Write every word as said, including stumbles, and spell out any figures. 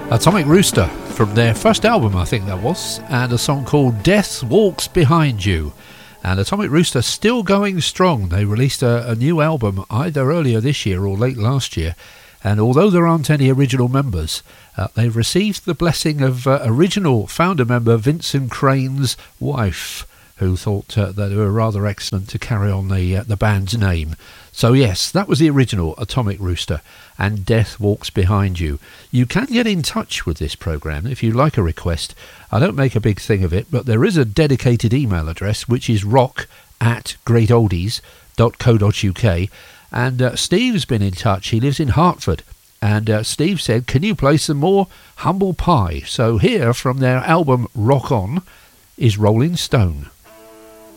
Atomic Rooster from their first album, I think that was, and a song called Death Walks Behind You. And Atomic Rooster still going strong. They released a, a new album either earlier this year or late last year, and although there aren't any original members, uh, they've received the blessing of uh, original founder member Vincent Crane's wife, who thought uh, that they were rather excellent to carry on the uh, the band's name. So yes, that was the original Atomic Rooster and Death Walks Behind You. You can get in touch with this programme if you like a request. I don't make a big thing of it, but there is a dedicated email address, which is rock at great oldies dot co dot uk. And uh, Steve's been in touch. He lives in Hertford. And uh, Steve said, can you play some more Humble Pie? So here from their album Rock On is Rolling Stone.